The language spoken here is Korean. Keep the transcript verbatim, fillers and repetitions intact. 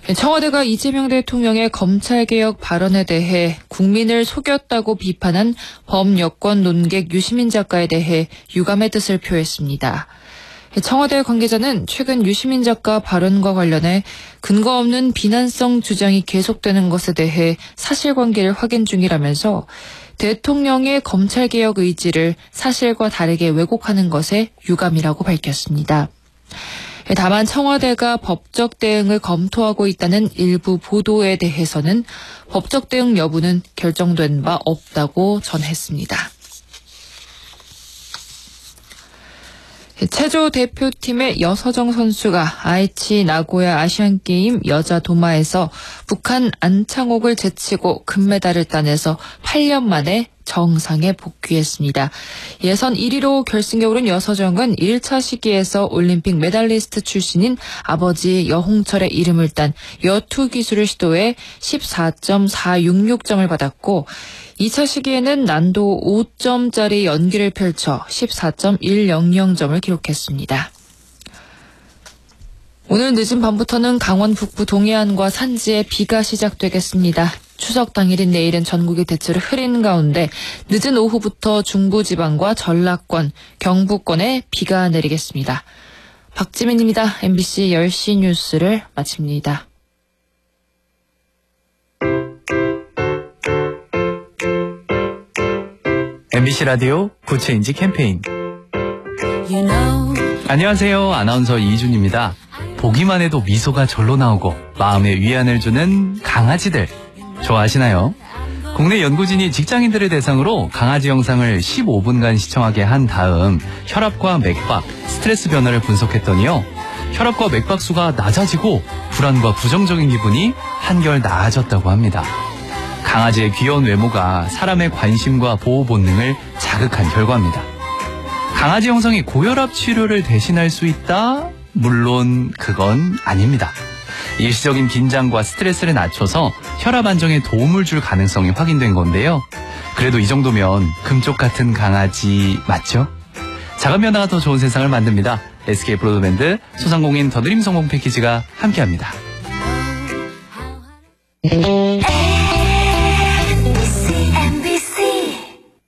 청와대가 이재명 대통령의 검찰개혁 발언에 대해 국민을 속였다고 비판한 범여권 논객 유시민 작가에 대해 유감의 뜻을 표했습니다. 청와대 관계자는 최근 유시민 작가 발언과 관련해 근거 없는 비난성 주장이 계속되는 것에 대해 사실관계를 확인 중이라면서 대통령의 검찰개혁 의지를 사실과 다르게 왜곡하는 것에 유감이라고 밝혔습니다. 다만 청와대가 법적 대응을 검토하고 있다는 일부 보도에 대해서는 법적 대응 여부는 결정된 바 없다고 전했습니다. 체조 대표팀의 여서정 선수가 아이치 나고야 아시안게임 여자 도마에서 북한 안창옥을 제치고 금메달을 따내서 팔 년 만에 정상에 복귀했습니다. 예선 일 위로 결승에 오른 여서정은 일 차 시기에서 올림픽 메달리스트 출신인 아버지 여홍철의 이름을 딴 여투 기술을 시도해 십사 점 사육육 점을 받았고 이 차 시기에는 난도 오 점짜리 연기를 펼쳐 십사 점 일영영 점을 기록했습니다. 오늘 늦은 밤부터는 강원 북부 동해안과 산지에 비가 시작되겠습니다. 추석 당일인 내일은 전국이 대체로 흐린 가운데 늦은 오후부터 중부지방과 전라권, 경부권에 비가 내리겠습니다. 박지민입니다. 엠비씨 열 시 뉴스를 마칩니다. 엠비씨 라디오 구체인지 캠페인. You know. 안녕하세요. 아나운서 이준입니다. 보기만 해도 미소가 절로 나오고 마음에 위안을 주는 강아지들 좋아하시나요? 국내 연구진이 직장인들을 대상으로 강아지 영상을 십오 분간 시청하게 한 다음 혈압과 맥박, 스트레스 변화를 분석했더니요. 혈압과 맥박수가 낮아지고 불안과 부정적인 기분이 한결 나아졌다고 합니다. 강아지의 귀여운 외모가 사람의 관심과 보호 본능을 자극한 결과입니다. 강아지 영상이 고혈압 치료를 대신할 수 있다? 물론 그건 아닙니다. 일시적인 긴장과 스트레스를 낮춰서 혈압 안정에 도움을 줄 가능성이 확인된 건데요. 그래도 이 정도면 금쪽 같은 강아지 맞죠? 작은 변화가 더 좋은 세상을 만듭니다. 에스케이 브로드밴드 소상공인 더드림 성공 패키지가 함께합니다.